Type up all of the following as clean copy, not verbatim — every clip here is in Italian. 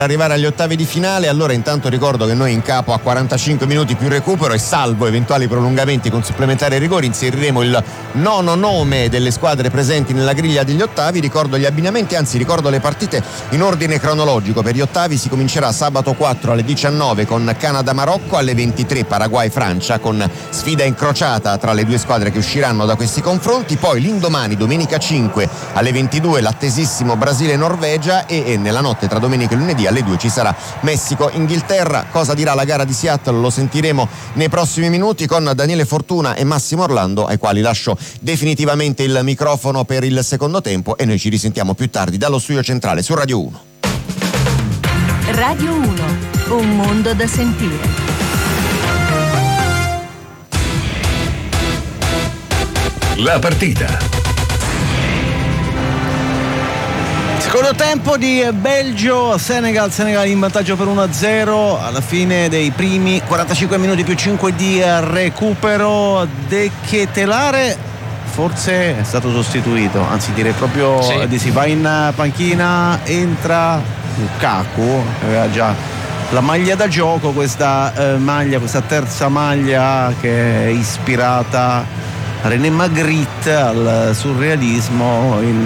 arrivare agli ottavi di finale. Allora intanto ricordo che noi in capo a 45 minuti più recupero e salvo eventuali prolungamenti con supplementari e rigori inseriremo il nono nome delle squadre presenti nella griglia degli ottavi. Ricordo gli abbinamenti, anzi ricordo le partite in ordine cronologico. Per gli ottavi si comincerà sabato 4 alle 19 con Canada-Marocco, alle 23 Paraguay-Francia, con sfida incrociata tra le due squadre che usciranno da questi confronti. Poi l'indomani, domenica 5 alle 22, l'attesissimo Brasile-Norvegia e nella notte tra domenica e lunedì alle 2 ci sarà Messico-Inghilterra. Cosa dirà la gara di Seattle lo sentiremo nei prossimi minuti con Daniele Fortuna e Massimo Orlando, ai quali lascio definitivamente il microfono per il secondo tempo, e noi ci risentiamo più tardi dallo studio centrale su Radio 1. Radio 1, un mondo da sentire. La partita. Secondo tempo di Belgio-Senegal, Senegal in vantaggio per 1-0 alla fine dei primi 45 minuti più 5 di recupero. De Ketelare forse è stato sostituito, anzi direi proprio di si va in panchina, entra Lukaku, aveva già la maglia da gioco, questa terza maglia che è ispirata a René Magritte, al surrealismo in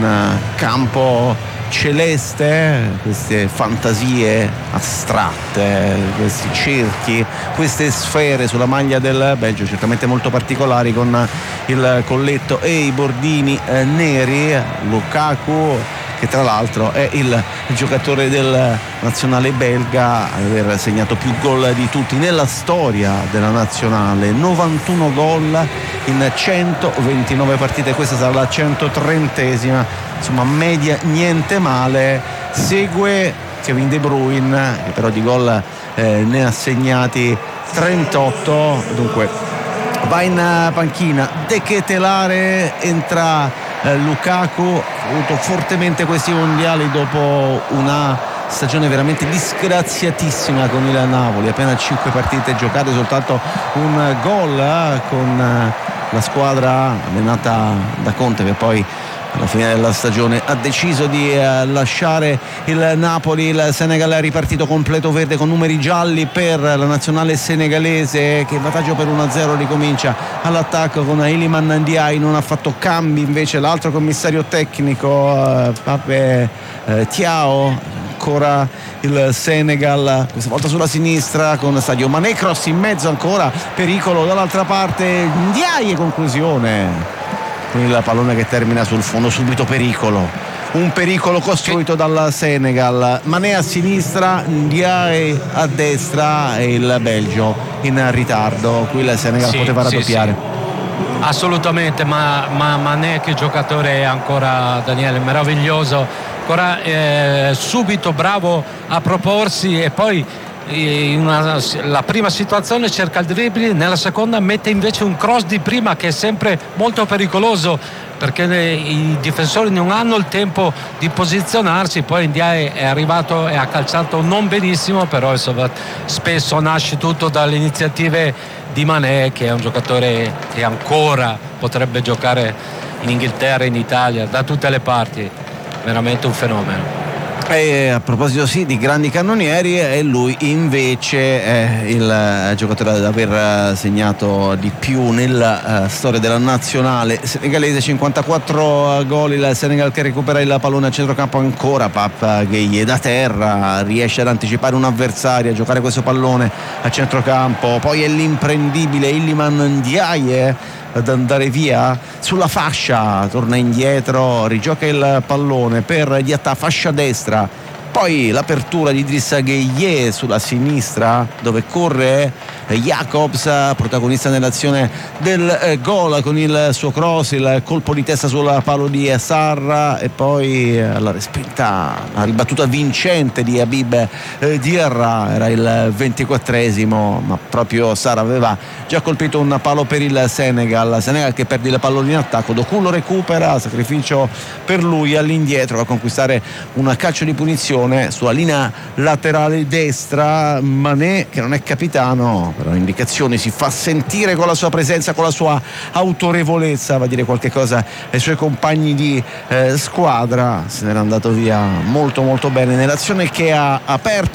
campo celeste, queste fantasie astratte, questi cerchi, queste sfere sulla maglia del Belgio, certamente molto particolari, con il colletto e i bordini neri. Lukaku, che tra l'altro è il giocatore del nazionale belga ad aver segnato più gol di tutti nella storia della nazionale, 91 gol in 129 partite, questa sarà la 130esima, insomma media niente male. Segue Kevin De Bruyne, che però di gol ne ha segnati 38, dunque va in panchina De Ketelare, entra Lukaku, ha avuto fortemente questi mondiali dopo una stagione veramente disgraziatissima con il Napoli, appena 5 partite giocate, soltanto un gol con la squadra allenata da Conte, che poi alla fine della stagione ha deciso di lasciare il Napoli. Il Senegal è ripartito completo verde con numeri gialli per la nazionale senegalese, che in vantaggio per 1-0 ricomincia all'attacco con Iliman Ndiaye, non ha fatto cambi invece l'altro commissario tecnico Pape Thiaw. Ancora il Senegal, questa volta sulla sinistra con Sadio Mané, cross in mezzo, ancora pericolo dall'altra parte, Ndiaye, conclusione con il pallone che termina sul fondo, subito pericolo, un pericolo costruito dal Senegal. Mané a sinistra, Ndiaye a destra e il Belgio in ritardo. Qui il Senegal poteva raddoppiare. Assolutamente, ma Mané, che giocatore è ancora, Daniele, meraviglioso, ancora subito bravo a proporsi, e poi la prima situazione cerca il dribbling, nella seconda mette invece un cross di prima che è sempre molto pericoloso, perché i difensori non hanno il tempo di posizionarsi. Poi Ndiaye è arrivato e ha calciato non benissimo, però insomma, spesso nasce tutto dalle iniziative di Mané, che è un giocatore che ancora potrebbe giocare in Inghilterra, in Italia, da tutte le parti, veramente un fenomeno. E a proposito di grandi cannonieri, è lui invece è il giocatore ad aver segnato di più nella storia della nazionale senegalese, 54 gol. Il Senegal che recupera il pallone a centrocampo, ancora Pape Gueye da terra, riesce ad anticipare un avversario, a giocare questo pallone a centrocampo, poi è l'imprendibile Iliman Ndiaye ad andare via sulla fascia, torna indietro, rigioca il pallone per Diatta, fascia destra, poi l'apertura di Idrissa Gueye sulla sinistra, dove corre Jacobs, protagonista nell'azione del gol con il suo cross, il colpo di testa sul palo di Sarr, e poi la respinta, la ribattuta vincente di Habib Diarra, era il 24esimo, ma proprio Sarr aveva già colpito un palo per il Senegal che perde il pallone in attacco. Doku lo recupera, sacrificio per lui, all'indietro va a conquistare un calcio di punizione sulla linea laterale destra. Mané, che non è capitano, però indicazioni, si fa sentire con la sua presenza, con la sua autorevolezza, va a dire qualche cosa ai suoi compagni di squadra. Se n'era andato via molto molto bene nell'azione che ha aperto